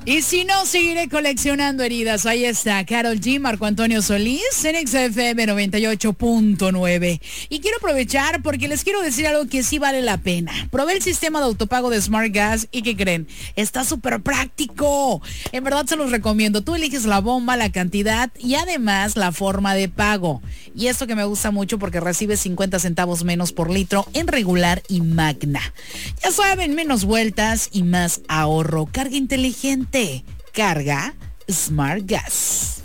Y si no, seguiré coleccionando heridas. Ahí está, Karol G, Marco Antonio Solís, en XFM 98.9. Y quiero aprovechar porque les quiero decir algo que sí vale la pena. Probé el sistema de autopago de Smart Gas y ¿qué creen? Está súper práctico. En verdad se los recomiendo. Tú eliges la bomba, la cantidad y además la forma de pago. Y esto que me gusta mucho porque recibes 50 centavos menos por litro en regular y magna. Ya saben, menos vueltas y más ahorro. Carga inteligente. Carga Smart Gas.